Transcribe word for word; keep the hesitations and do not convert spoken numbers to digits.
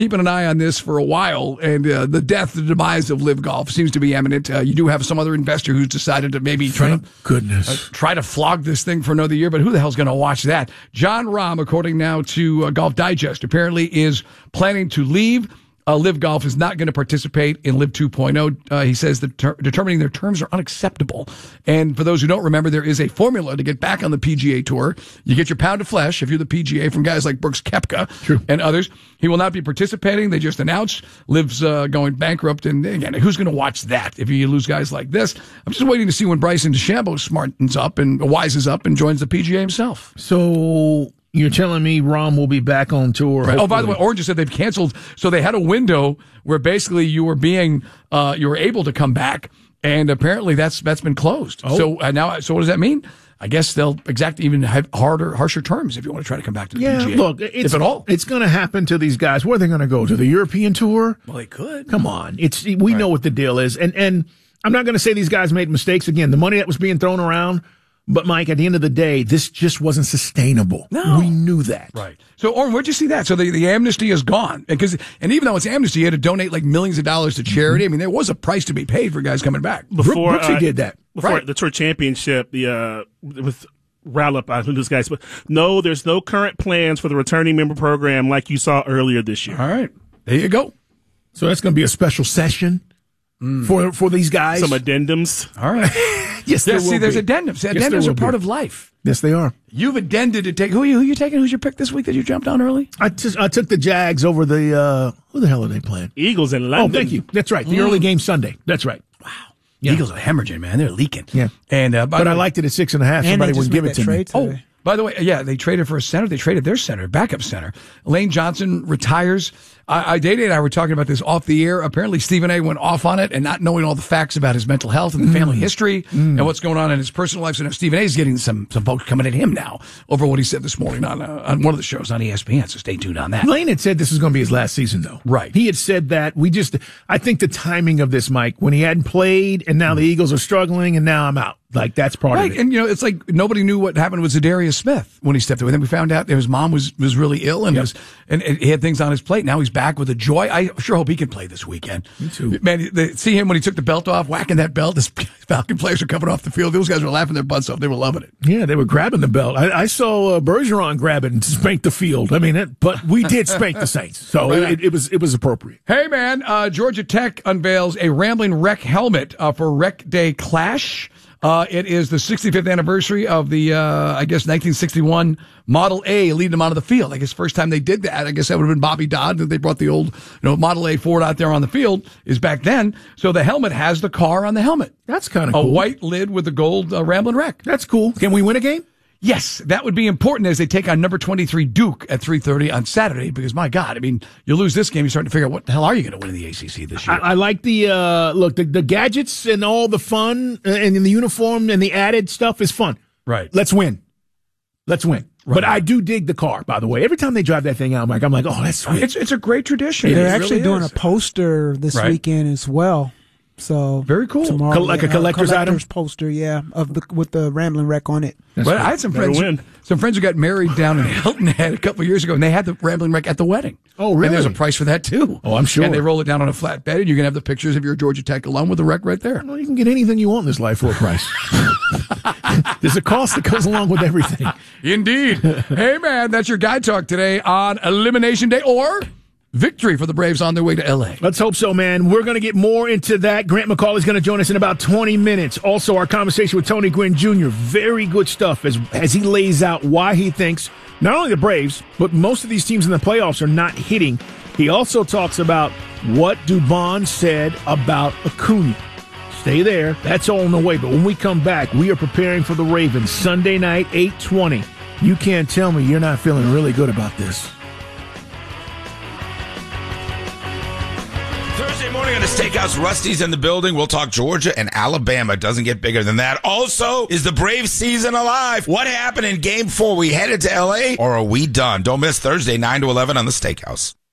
keeping an eye on this for a while, and uh, the death, the demise of Live Golf seems to be imminent. Uh, you do have some other investor who's decided to maybe try Thank to goodness uh, try to flog this thing for another year, but who the hell's going to watch that? John Rahm, according now to uh, Golf Digest, apparently is planning to leave. Uh, Live Golf is not going to participate in Live two point oh. Uh, he says that ter- determining their terms are unacceptable. And for those who don't remember, there is a formula to get back on the P G A Tour. You get your pound of flesh if you're the P G A from guys like Brooks Koepka True. and others. He will not be participating. They just announced Live's uh, going bankrupt. And again, who's going to watch that if you lose guys like this? I'm just waiting to see when Bryson DeChambeau smartens up and wises up and joins the P G A himself. So you're telling me Rahm will be back on tour? Right. Oh, by the way, Orange just said they've canceled. So they had a window where basically you were being, uh, you were able to come back, and apparently that's that's been closed. Oh. So uh, now, so what does that mean? I guess they'll exact even have harder, harsher terms if you want to try to come back to the Yeah, P G A. look, it's, if at all. it's going to happen to these guys. Where are they going to go? To the European Tour? Well, they could. Come on, it's we Right. know what the deal is, and and I'm not going to say these guys made mistakes. Again, the money that was being thrown around. But, Mike, at the end of the day, this just wasn't sustainable. No. We knew that. Right. So, Oren, where'd you see that? So the, the amnesty is gone. Because, and even though it's amnesty, you had to donate like millions of dollars to charity. Mm-hmm. I mean, there was a price to be paid for guys coming back. Before Brooksy uh, did that. Before Right. the Tour Championship, the uh, with Rallup, I think this guy's. But no, there's no current plans for the returning member program like you saw earlier this year. All right. There you go. So that's going to be a special session mm. for for these guys. Some addendums. All right. yes, there Yeah, see, will there's be. addendums. Yes, Addendums there are will part be. of life. Yes, they are. You've addended to take. Who are you, who are you taking? Who's your pick this week that you jumped on early? I, t- I took the Jags over the, uh, who the hell are they playing? Eagles in Oh, London. thank you. That's right. The early game Sunday. That's right. Wow. Yeah. Eagles are hemorrhaging, man. They're leaking. Yeah. And, uh, by But the I way- liked it at six and a half. And Somebody they just wouldn't give made it to that me. trade Oh, today. by the way, yeah, they traded for a center. They traded their center, backup center. Lane Johnson retires. I, I Dana and I were talking about this off the air. Apparently, Stephen A. went off on it and not knowing all the facts about his mental health and the family history and what's going on in his personal life. So now Stephen A. is getting some some folks coming at him now over what he said this morning on uh, on one of the shows on E S P N. So stay tuned on that. Lane had said this was going to be his last season, though. Right. He had said that. We just, I think the timing of this, Mike, when he hadn't played and now the Eagles are struggling and now I'm out. Like, that's part Right, of it. and you know, it's like nobody knew what happened with Zadarius Smith when he stepped away. Then we found out that his mom was, was really ill and Yep. was, and, and he had things on his plate. Now he's back with a joy. I sure hope he can play this weekend. Me too. Man, they, see him when he took the belt off, whacking that belt. His Falcon players are coming off the field. Those guys were laughing their butts off. They were loving it. Yeah, they were grabbing the belt. I, I saw uh, Bergeron grab it and spank the field. I mean, it, but we did spank the Saints, so Right. it, it was it was appropriate. Hey, man, uh, Georgia Tech unveils a Rambling Wreck helmet uh, for Wreck Day Clash. Uh, it is the sixty-fifth anniversary of the, uh, I guess, nineteen sixty-one Model A leading them onto the field. I guess first time they did that, I guess that would have been Bobby Dodd, that they brought the old, you know, Model A Ford out there on the field, is back then. So the helmet has the car on the helmet. That's kind of A cool. white lid with the gold uh, Ramblin' Wreck. That's cool. Can we win a game? Yes, that would be important as they take on number twenty-three Duke at three thirty on Saturday, because my God, I mean, you lose this game, you're starting to figure out what the hell are you going to win in the A C C this year. I, I like the uh, look, the, the gadgets and all the fun uh, and the uniform and the added stuff is fun. Right. Let's win. Let's win. Right. But I do dig the car, by the way. Every time they drive that thing out, Mike, I'm like, oh, that's sweet. It's it's a great tradition. They're It actually really doing is. a poster this Right. weekend as well. So Very cool. tomorrow, Col- like a yeah, collector's item? poster, yeah, of the with the Rambling Wreck on it. That's But cool. I had some Better friends, win. some friends who got married down in Hilton Head a couple of years ago, and they had the Rambling Wreck at the wedding. Oh, really? And there's a price for that too. Oh, I'm sure. And they roll it down on a flatbed, and you can have the pictures of your Georgia Tech alum with the wreck right there. Well, you can get anything you want in this life for a price. There's a cost that goes along with everything. Indeed. Hey, man, that's your guy talk today on Elimination Day or victory for the Braves on their way to L A. Let's hope so, man. We're going to get more into that. Grant McCall is going to join us in about twenty minutes. Also, our conversation with Tony Gwynn Junior Very good stuff as, as he lays out why he thinks not only the Braves, but most of these teams in the playoffs are not hitting. He also talks about what Dubon said about Acuna. Stay there. That's all in the way. But when we come back, we are preparing for the Ravens Sunday night, eight twenty. You can't tell me you're not feeling really good about this. Thursday morning on the Steakhouse, Rusty's in the building. We'll talk Georgia and Alabama. It doesn't get bigger than that. Also, is the Braves season alive? What happened in game four? We headed to L A, or are we done? Don't miss Thursday, nine to eleven on the Steakhouse.